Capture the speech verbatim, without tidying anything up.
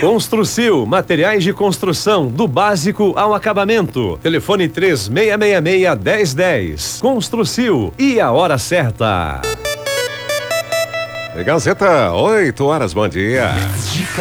Construcil, materiais de construção, do básico ao acabamento. Telefone três seis seis seis, um zero um zero. Construcil, e a hora certa. Gazeta, oito horas, bom dia.